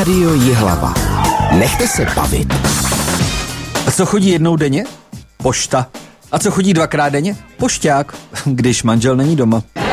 Rádio Jihlava. Nechte se bavit. A co chodí jednou denně? Pošta. A co chodí dvakrát denně? Pošťák, když manžel není doma.